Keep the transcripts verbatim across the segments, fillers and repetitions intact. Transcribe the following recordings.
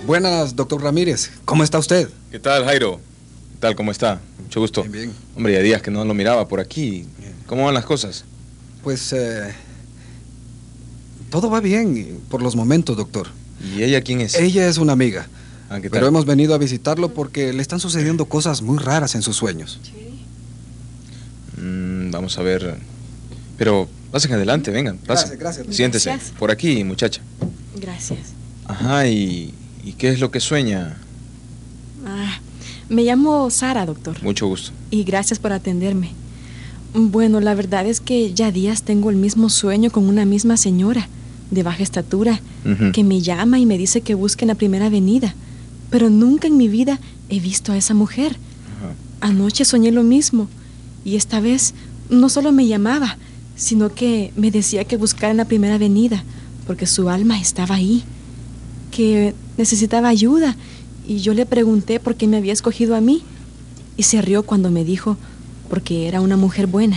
Buenas, doctor Ramírez. ¿Cómo está usted? ¿Qué tal, Jairo? ¿Qué tal? ¿Cómo está? Mucho gusto. Bien, bien. Hombre, ya días que no lo miraba por aquí. Bien. ¿Cómo van las cosas? Pues, eh, todo va bien por los momentos, doctor. ¿Y ella quién es? Ella es una amiga. Ah, ¿qué tal? Pero hemos venido a visitarlo porque le están sucediendo cosas muy raras en sus sueños. Mm, vamos a ver. Pero pasen adelante, vengan, pasen. Gracias, gracias. Siéntese. Gracias. Por aquí, muchacha. Gracias. Ajá, ¿y, ¿y qué es lo que sueña? Ah, me llamo Sara, doctor. Mucho gusto. Y gracias por atenderme. Bueno, la verdad es que ya días tengo el mismo sueño con una misma señora de baja estatura Ujú. que me llama y me dice que busque en la primera avenida. Pero nunca en mi vida he visto a esa mujer. Ajá. Anoche soñé lo mismo. Y esta vez no solo me llamaba, sino que me decía que buscara en la primera avenida, porque su alma estaba ahí, que necesitaba ayuda. Y yo le pregunté por qué me había escogido a mí. Y se rió cuando me dijo, porque era una mujer buena.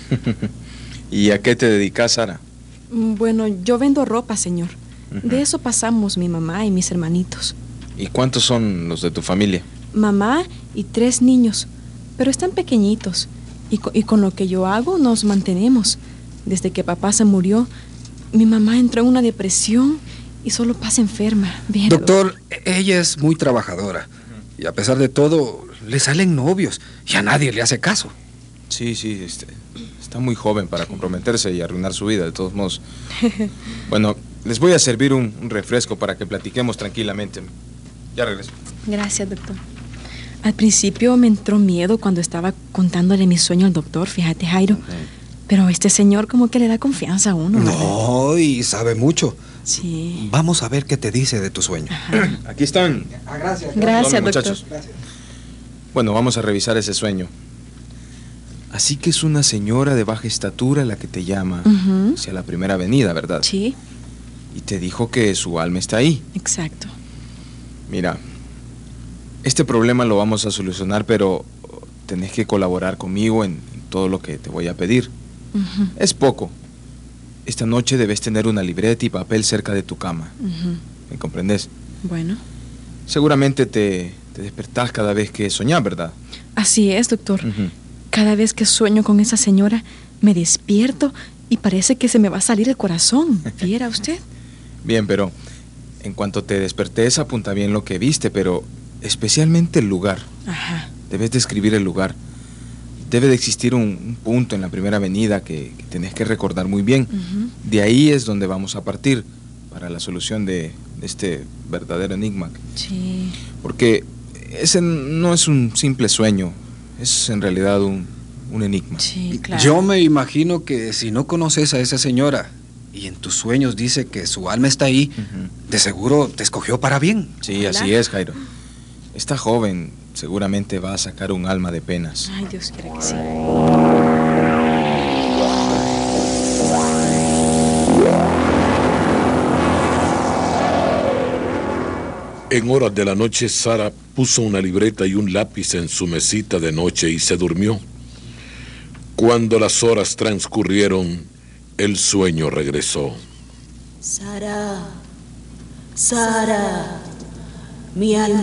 ¿Y a qué te dedicas, Sara? Bueno, yo vendo ropa, señor. Ujú. De eso pasamos mi mamá y mis hermanitos. ¿Y cuántos son los de tu familia? Mamá y tres niños, pero están pequeñitos. Y, co- y con lo que yo hago nos mantenemos. Desde que papá se murió, mi mamá entró en una depresión y solo pasa enferma. Viera, Doctor, ella es muy trabajadora. Y a pesar de todo, le salen novios y a nadie le hace caso. Sí, sí, este, está muy joven para comprometerse y arruinar su vida, de todos modos. Bueno, les voy a servir un, un refresco para que platiquemos tranquilamente. Ya regreso. Gracias, doctor. Al principio me entró miedo cuando estaba contándole mi sueño al doctor, fíjate, Jairo. Pero este señor como que le da confianza a uno, ¿verdad? No, y sabe mucho. Sí. Vamos a ver qué te dice de tu sueño. Ajá. Aquí están. Ah, gracias. Gracias, Tome, doctor. muchachos. Bueno, vamos a revisar ese sueño. Así que es una señora de baja estatura la que te llama Ujú. hacia la primera avenida, ¿verdad? Sí, Y te dijo que su alma está ahí. exacto. Mira, este problema lo vamos a solucionar, pero tenés que colaborar conmigo en, en todo lo que te voy a pedir. Ujú, Es poco. Esta noche debes tener una libreta y papel cerca de tu cama. ujú. ¿Me comprendes? Bueno, Seguramente te, te despertás cada vez que soñás, ¿verdad? así es, doctor. Ujú. Cada vez que sueño con esa señora, me despierto y parece que se me va a salir el corazón. ¿Viera usted? Bien, pero en cuanto te despertés, apunta bien lo que viste, pero especialmente el lugar. Ajá. Debes describir el lugar. Debe de existir un, un punto en la primera avenida que, que tenés que recordar muy bien. Ujú. De ahí es donde vamos a partir para la solución de, de este verdadero enigma. Sí. Porque ese no es un simple sueño, es en realidad un, un enigma. Sí, claro. Yo me imagino que si no conoces a esa señora y en tus sueños dice que su alma está ahí, Ujú. de seguro te escogió para bien. Sí, Ojalá. así es, Jairo. Esta joven seguramente va a sacar un alma de penas. Ay, Dios quiera que sí. En horas de la noche, Sara puso una libreta y un lápiz en su mesita de noche y se durmió. Cuando las horas transcurrieron, el sueño regresó. Sara, Sara, mi alma.